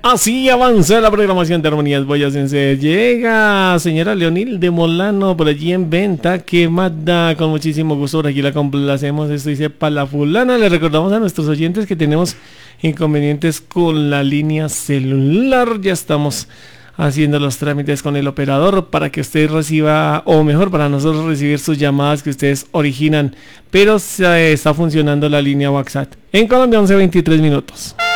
Así avanza la programación de Armonías Boyacense. Llega señora Leonil de Molano por allí en venta. Que manda con muchísimo gusto. Por aquí la complacemos. Esto dice para la fulana. Le recordamos a nuestros oyentes que tenemos inconvenientes con la línea celular. Ya estamos haciendo los trámites con el operador para que usted reciba, o mejor, para nosotros recibir sus llamadas que ustedes originan. Pero está funcionando la línea WhatsApp. En Colombia 11:23 minutos.